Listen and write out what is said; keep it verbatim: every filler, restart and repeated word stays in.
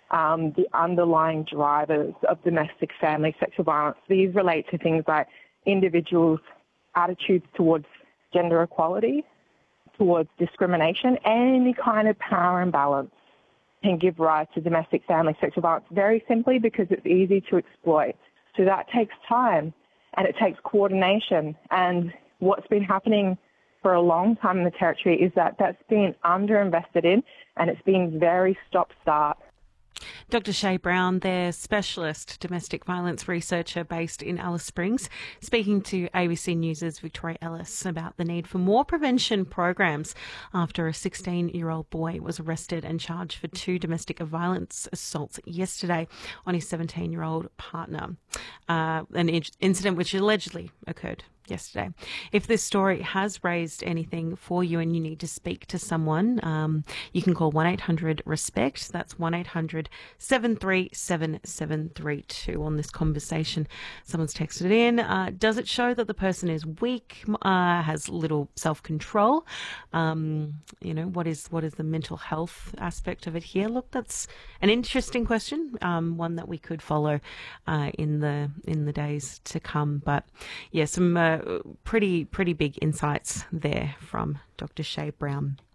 um, the underlying drivers of domestic family sexual violence. These relate to things like individuals' attitudes towards gender equality, towards discrimination, any kind of power imbalance can give rise to domestic family sexual violence very simply because it's easy to exploit. So that takes time and it takes coordination. And what's been happening for a long time in the Territory is that that's been underinvested in and it's been very stop-start. Doctor Shay Brown, their specialist domestic violence researcher based in Alice Springs, speaking to A B C News' Victoria Ellis about the need for more prevention programs after a sixteen-year-old boy was arrested and charged for two domestic violence assaults yesterday on his seventeen-year-old partner, uh, an incident which allegedly occurred yesterday. If this story has raised anything for you and you need to speak to someone, um, you can call one eight hundred RESPECT. That's one eight hundred seven three seven seven three two. On this conversation, someone's texted in. Uh, does it show that the person is weak, uh, has little self-control? Um, you know, what is what is the mental health aspect of it here? Look, that's an interesting question, um, one that we could follow uh, in the in the days to come. But yeah, some uh, pretty pretty big insights there from Doctor Shay Brown.